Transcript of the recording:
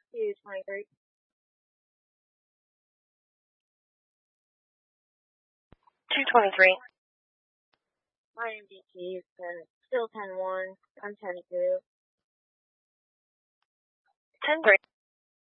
223. My MDT is still 10-1. I'm 10-2. 10-3.